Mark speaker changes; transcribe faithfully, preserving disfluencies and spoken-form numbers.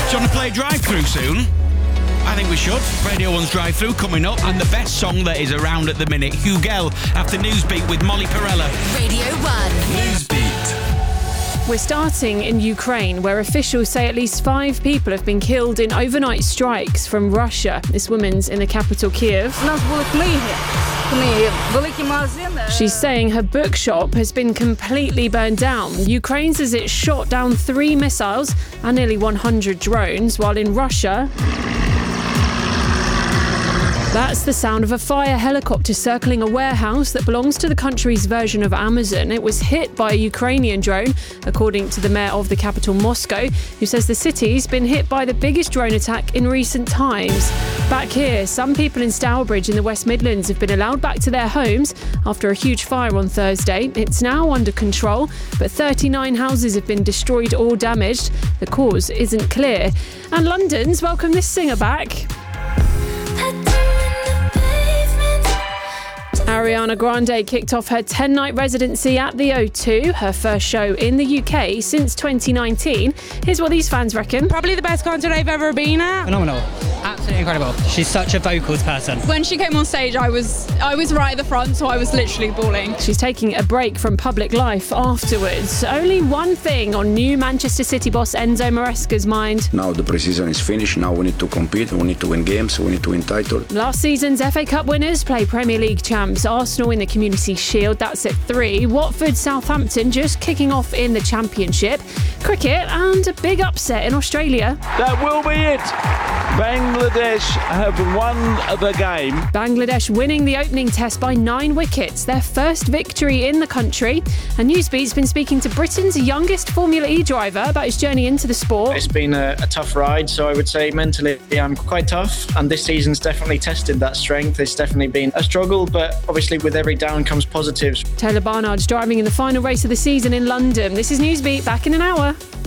Speaker 1: Do you want to play Drive-Thru soon? I think we should. Radio one's Drive-Thru coming up, and the best song that is around at the minute, Hugel, after Newsbeat with Molly Perella.
Speaker 2: Radio one.
Speaker 3: We're starting in Ukraine, where officials say at least five people have been killed in overnight strikes from Russia. This woman's in the capital, Kiev. She's saying her bookshop has been completely burned down. Ukraine says it shot down three missiles and nearly one hundred drones, while in Russia... That's the sound of a fire helicopter circling a warehouse that belongs to the country's version of Amazon. It was hit by a Ukrainian drone, according to the mayor of the capital, Moscow, who says the city's been hit by the biggest drone attack in recent times. Back here, some people in Stourbridge in the West Midlands have been allowed back to their homes after a huge fire on Thursday. It's now under control, but thirty-nine houses have been destroyed or damaged. The cause isn't clear. And London's welcomed this singer back. Ariana Grande kicked off her ten-night residency at the O two, her first show in the U K since twenty nineteen. Here's what these fans reckon.
Speaker 4: Probably the best concert I've ever been at.
Speaker 5: Phenomenal. Absolutely incredible. She's such a vocals person.
Speaker 4: When she came on stage, I was I was right at the front, so I was literally bawling.
Speaker 3: She's taking a break from public life afterwards. Only one thing on new Manchester City boss Enzo Maresca's mind.
Speaker 6: Now the pre-season is finished. Now we need to compete. We need to win games. We need to win titles.
Speaker 3: Last season's F A Cup winners play Premier League champs Arsenal in the Community Shield. That's at three. Watford Southampton just kicking off in the Championship. Cricket and a big upset in Australia.
Speaker 7: That will be it. Bangladesh have won the game.
Speaker 3: Bangladesh winning the opening test by nine wickets, their first victory in the country. And Newsbeat's been speaking to Britain's youngest Formula E driver about his journey into the sport.
Speaker 8: It's been a, a tough ride, so I would say mentally I'm quite tough, and this season's definitely tested that strength. It's definitely been a struggle, but obviously with every down comes positives.
Speaker 3: Taylor Barnard's driving in the final race of the season in London. This is Newsbeat, back in an hour.